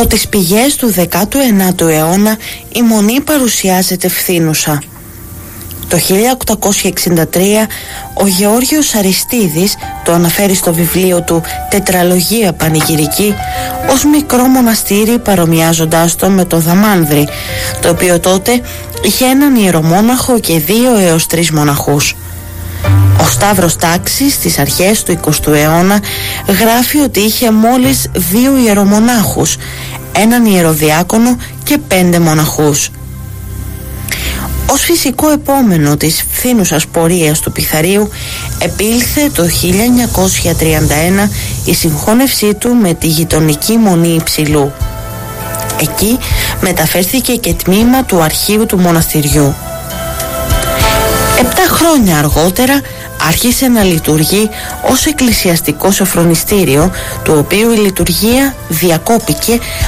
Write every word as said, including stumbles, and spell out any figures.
Από τις πηγές του δέκατου ενάτου αιώνα η Μονή παρουσιάζεται φθήνουσα. Το χίλια οκτακόσια εξήντα τρία ο Γεώργιος Αριστίδης το αναφέρει στο βιβλίο του «Τετραλογία Πανηγυρική» ως μικρό μοναστήρι, παρομοιάζοντάς το με το Δαμάνδρη, το οποίο τότε είχε έναν ιερομόναχο και δύο έως τρεις μοναχούς. Ο Σταύρος Τάξης στις αρχές του εικοστού αιώνα γράφει ότι είχε μόλις δύο ιερομονάχους, έναν ιεροδιάκονο και πέντε μοναχούς. Ως φυσικό επόμενο της φθήνουσας πορείας του Πιθαρίου επήλθε το χίλια εννιακόσια τριάντα ένα η συγχώνευσή του με τη γειτονική Μονή Υψηλού. Εκεί μεταφέρθηκε και τμήμα του αρχείου του μοναστηριού. Επτά χρόνια αργότερα άρχισε να λειτουργεί ως εκκλησιαστικό σοφρονιστήριο, του οποίου η λειτουργία διακόπηκε